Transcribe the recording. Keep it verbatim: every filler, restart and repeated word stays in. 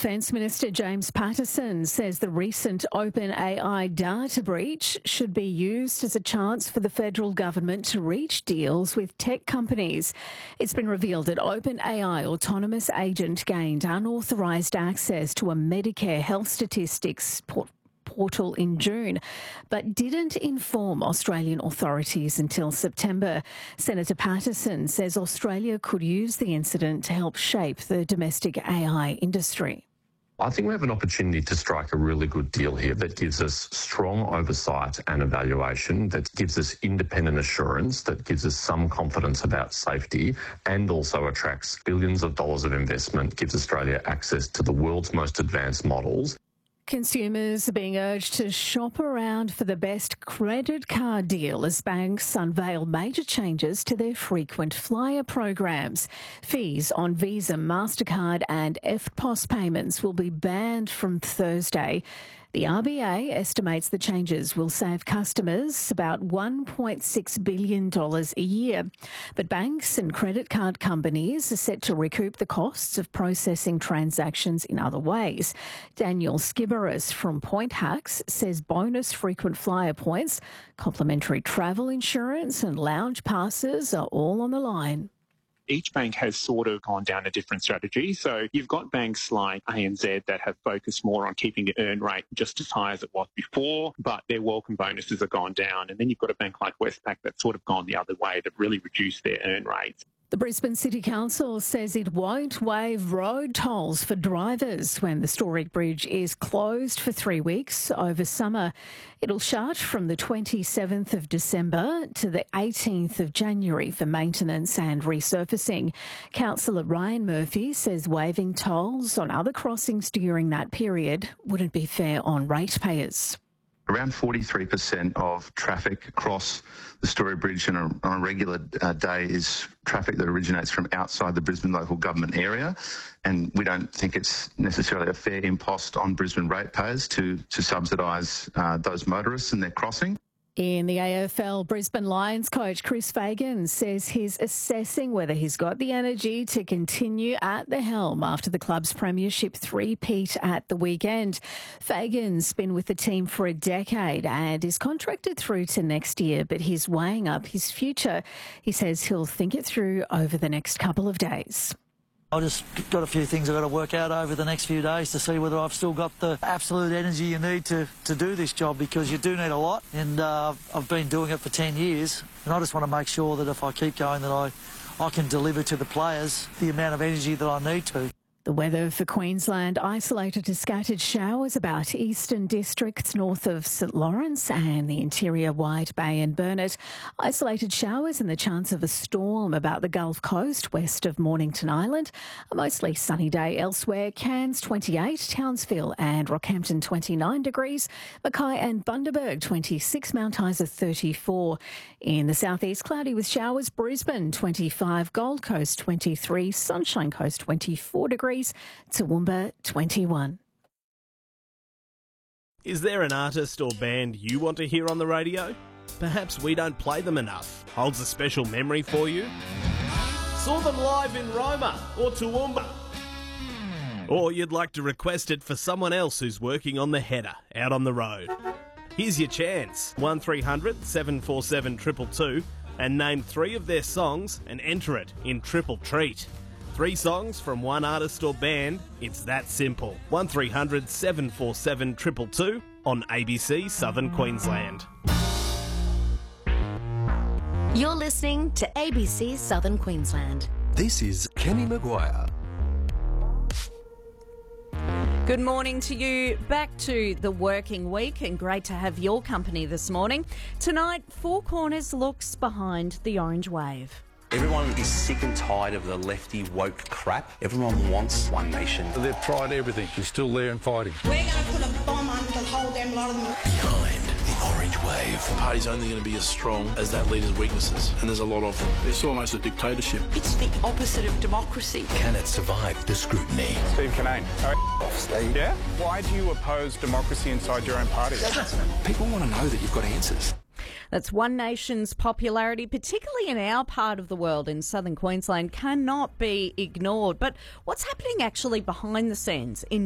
Defence Minister James Patterson says the recent OpenAI data breach should be used as a chance for the federal government to reach deals with tech companies. It's been revealed that OpenAI autonomous agent gained unauthorised access to a Medicare health statistics portfolio portal in June, but didn't inform Australian authorities until September. Senator Patterson says Australia could use the incident to help shape the domestic A I industry. I think we have an opportunity to strike a really good deal here that gives us strong oversight and evaluation, that gives us independent assurance, that gives us some confidence about safety, and also attracts billions of dollars of investment, gives Australia access to the world's most advanced models. Consumers are being urged to shop around for the best credit card deal as banks unveil major changes to their frequent flyer programs. Fees on Visa, MasterCard and E F T P O S payments will be banned from Thursday. The R B A estimates the changes will save customers about one point six billion dollars a year. But banks and credit card companies are set to recoup the costs of processing transactions in other ways. Daniel Skiberis from Point Hacks says bonus frequent flyer points, complimentary travel insurance and lounge passes are all on the line. Each bank has sort of gone down a different strategy. So you've got banks like A N Z that have focused more on keeping the earn rate just as high as it was before, but their welcome bonuses have gone down. And then you've got a bank like Westpac that's sort of gone the other way to really reduce their earn rates. The Brisbane City Council says it won't waive road tolls for drivers when the Storey Bridge is closed for three weeks over summer. It'll shut from the twenty-seventh of December to the eighteenth of January for maintenance and resurfacing. Councillor Ryan Murphy says waiving tolls on other crossings during that period wouldn't be fair on ratepayers. Around forty-three percent of traffic across the Storey Bridge on a, on a regular uh, day is traffic that originates from outside the Brisbane local government area, and we don't think it's necessarily a fair impost on Brisbane ratepayers to, to subsidise uh, those motorists and their crossing. In the A F L, Brisbane Lions coach Chris Fagan says he's assessing whether he's got the energy to continue at the helm after the club's premiership three-peat at the weekend. Fagan's been with the team for a decade and is contracted through to next year, but he's weighing up his future. He says he'll think it through over the next couple of days. I've just got a few things I've got to work out over the next few days to see whether I've still got the absolute energy you need to, to do this job, because you do need a lot, and uh, I've been doing it for ten years, and I just want to make sure that if I keep going that I, I can deliver to the players the amount of energy that I need to. The weather for Queensland: isolated to scattered showers about eastern districts north of St Lawrence and the interior Wide Bay and Burnett. Isolated showers and the chance of a storm about the Gulf Coast west of Mornington Island. A mostly sunny day elsewhere. Cairns twenty-eight, Townsville and Rockhampton twenty-nine degrees, Mackay and Bundaberg twenty-six, Mount Isa thirty-four. In the southeast, cloudy with showers. Brisbane twenty-five, Gold Coast twenty-three, Sunshine Coast twenty-four degrees, Toowoomba twenty-one. Is there an artist or band you want to hear on the radio? Perhaps we don't play them enough. Holds a special memory for you? Saw them live in Roma or Toowoomba? Or you'd like to request it for someone else who's working on the header out on the road? Here's your chance. one three hundred seven four seven two two two and name three of their songs and enter it in Triple Treat. Three songs from one artist or band. It's that simple. one three hundred seven four seven two two two on A B C Southern Queensland. You're listening to A B C Southern Queensland. This is Kenny Maguire. Good morning to you. Back to the working week, and great to have your company this morning. Tonight, Four Corners looks behind the orange wave. Everyone is sick and tired of the lefty woke crap. Everyone wants One Nation. They've tried everything. She's still there and fighting. We're going to put a bomb under the whole damn lot of them. Behind the orange wave. The party's only going to be as strong as that leader's weaknesses, and there's a lot of them. It's almost a dictatorship. It's the opposite of democracy. Can it survive the scrutiny? Steve Kinane. Off, Steve. Yeah? Why do you oppose democracy inside your own party? People want to know that you've got answers. That's One Nation's popularity, particularly in our part of the world in southern Queensland, cannot be ignored. But what's happening actually behind the scenes in